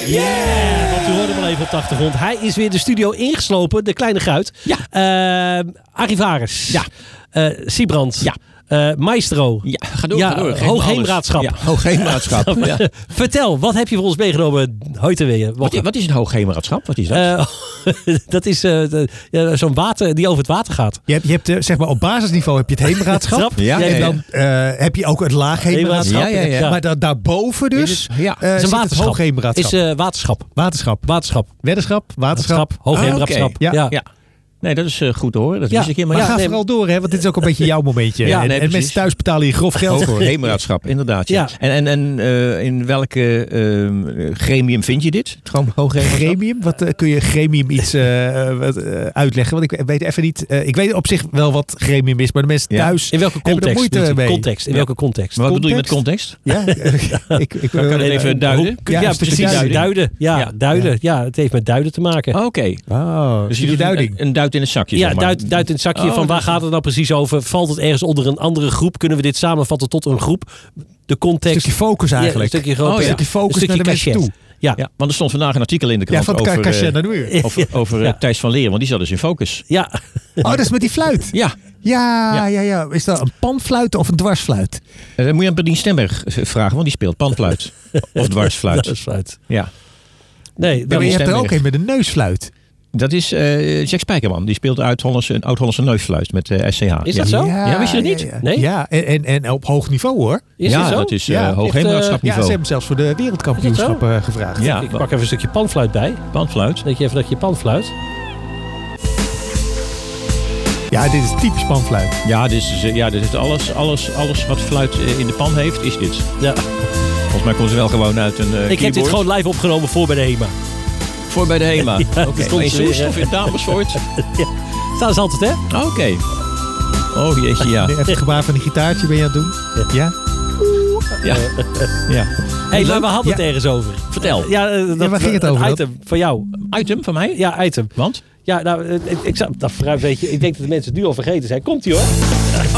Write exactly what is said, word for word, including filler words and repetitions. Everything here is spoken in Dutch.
Yeah! Want u hoorde hem al even op de achtergrond. Hij is weer de studio ingeslopen, de kleine guit. Ja. Uh, Arrivaris. Ja. Uh, Siebrand. Ja. Uh, Maestro. Ja, ga door, ja, ga door. Hoogheemraadschap. Ja, Hoogheemraadschap. Ja. Vertel, wat heb je voor ons meegenomen? Heute weer. Wat, wat is een Hoogheemraadschap? Wat is dat? Uh, dat is uh, de, ja, zo'n water die over het water gaat. Je hebt, je hebt uh, zeg maar op basisniveau heb je het heemraadschap. ja, en ja, ja. dan uh, heb je ook het laagheemraadschap. Ja, ja, ja. Maar da- daarboven dus ja. uh, is een waterschap. hoogheemraadschap. Is uh, waterschap. Waterschap. Waterschap. Weddenschap. Waterschap. Waterschap. Hoogheemraadschap. Ah, okay. ja. ja. ja. Nee, dat is uh, goed te horen. Dat ja. wist ik helemaal Maar ja, ga nee, vooral door, hè, want dit is ook een beetje jouw momentje. Ja, en, nee, en mensen thuis betalen hier grof geld voor. Hoogheemraadschap, inderdaad. Ja. Ja. En, en, en uh, in welke uh, gremium vind je dit? Gewoon Hoogheemraadschap? Gremium? Wat, uh, kun je gremium iets uh, wat, uh, uitleggen? Want ik weet even niet. Uh, ik weet op zich wel wat gremium is, maar de mensen ja. thuis. In welke hebben er context? moeite mee. Context. In ja. welke context? Maar wat Context? bedoel je met context? Ja, ik, ik kan ik het even duiden? Ja, Ja, precies. duiding. Duiden. Ja, Ja. duiden. Ja, het heeft met duiden te maken. Oké. Okay. Oh, Dus je doet duiding. een, een duit in een zakje. Ja, zeg maar. duid, duid in het zakje Oh, van waar dat- gaat het nou precies over? Valt het ergens onder een andere groep? Kunnen we dit samenvatten tot een groep? De context. Een stukje focus Ja, eigenlijk. een stukje groter. Oh, ja. Een stukje focus Een naar de stukje mensen cachet. toe. Ja. Ja, want er stond vandaag een artikel in de Ja, krant van het over, cachet uh, naar de muur. over, over Ja. uh, Thijs van Leer, want die zat dus in Focus. Ja. Oh, dat is met die fluit. Ja, Ja, Ja. ja, ja. Is dat een panfluit of een dwarsfluit? uh, dan moet je aan Berdien Stemberg vragen, want die speelt panfluit. Of dwarsfluit. Dat is fluit. Ja. Nee, Ja, dat maar je is... hebt er ook Stemberg. een met een neusfluit. Dat is uh, Jack Spijkerman. Die speelt uit Hollandse, een oud-Hollandse neusfluit met uh, S C H. Is ja. dat zo? Ja, wist je dat niet? Ja, ja. Nee? Ja, en, en, en op hoog niveau hoor. Is ja, het zo? dat is uh, Ja, hoogheemraadschapniveau. Ja, ze hebben zelfs voor de wereldkampioenschap uh, gevraagd. Ja, Ik pak even een stukje panfluit bij. panfluit. Weet je even dat je panfluit. Ja, dit is typisch panfluit. Ja, dit is, uh, ja, dit is alles, alles, alles wat fluit uh, in de pan heeft, is dit. Ja. Volgens mij komt ze wel gewoon uit een uh, Ik heb dit keyboard. gewoon live opgenomen voor bij de HEMA. Voor bij de HEMA. Ja, Oké, dat stond okay. In ze weer, Soest hè? of in Amersfoort? Staan ze altijd, hè? Oké. Okay. Oh jeetje, ja. Even het gebaar van die gitaartje ben je aan het doen. Ja? Ja. ja. Hey, maar we hadden het Ja. ergens over. Vertel. Ja, uh, dat, Ja, waar ging het over Een dan? item van jou. Item van mij? Ja, item. Want? Ja, nou, ik, ik, zou, dat, weet je, ik denk dat de mensen het nu al vergeten zijn. Komt-ie hoor.